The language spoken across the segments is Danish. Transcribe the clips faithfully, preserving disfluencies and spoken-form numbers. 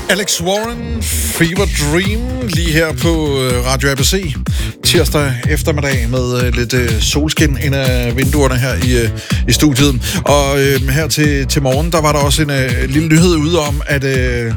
Alex Warren, Fever Dream, lige her på Radio A B C. Tirsdag eftermiddag med lidt solskin ind af vinduerne her i, i studiet. Og øh, her til, til morgen, der var der også en øh, lille nyhed ude om, at... Øh,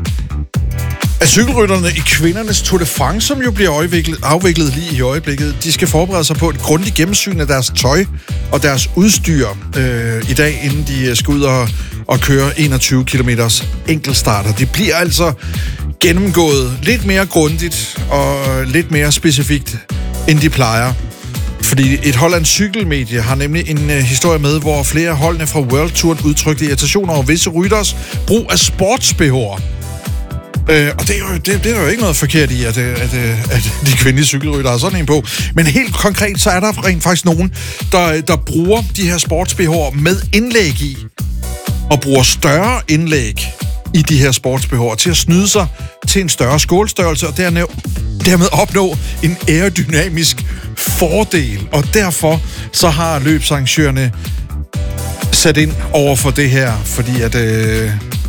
At cykelrytterne i kvindernes Tour de France, som jo bliver afviklet, afviklet lige i øjeblikket, de skal forberede sig på et grundigt gennemsyn af deres tøj og deres udstyr øh, i dag, inden de skal ud og, og køre enogtyve kilometers enkeltstarter. Det bliver altså gennemgået lidt mere grundigt og lidt mere specifikt, end de plejer. Fordi et hollandsk cykelmedie har nemlig en uh, historie med, hvor flere holdene fra World Touren udtrykte irritation over visse rytters brug af sports-B H'er. Øh, og det er, jo, det, det er jo ikke noget forkert i, at, at, at de kvindelige cykelrytter har sådan en på. Men helt konkret, så er der rent faktisk nogen, der, der bruger de her sports-B H'er med indlæg i, og bruger større indlæg i de her sports-B H'er til at snyde sig til en større skålstørrelse, og dermed, dermed opnå en aerodynamisk fordel. Og derfor så har løbsarrangørerne sat ind over for det her, fordi at... Øh,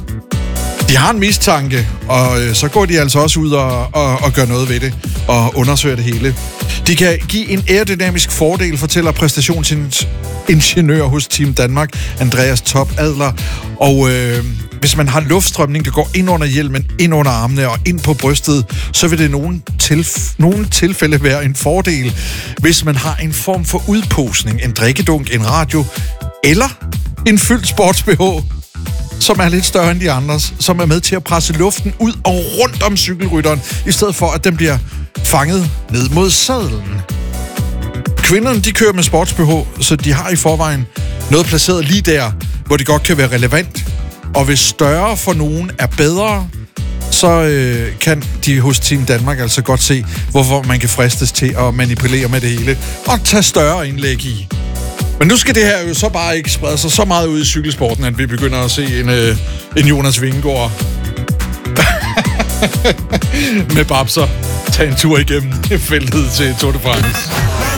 De har en mistanke, og øh, så går de altså også ud og, og, og gør noget ved det, og undersøger det hele. De kan give en aerodynamisk fordel, fortæller præstationsingeniør hos Team Danmark, Andreas Top Adler. Og øh, hvis man har luftstrømning, der går ind under hjelmen, ind under armene og ind på brystet, så vil det i nogle, tilf- nogle tilfælde være en fordel, hvis man har en form for udposning, en drikkedunk, en radio eller en fyldt sports-B H, som er lidt større end de andres, som er med til at presse luften ud og rundt om cykelrytteren, i stedet for, at den bliver fanget ned mod sadlen. Kvinderne, de kører med sports-B H, så de har i forvejen noget placeret lige der, hvor det godt kan være relevant. Og hvis større for nogen er bedre, så øh, kan de hos Team Danmark altså godt se, hvorfor man kan fristes til at manipulere med det hele og tage større indlæg i. Men nu skal det her jo så bare ikke sprede sig så meget ud i cykelsporten, at vi begynder at se en, øh, en Jonas Vingegaard med babser tage en tur igennem feltet til Tour de France.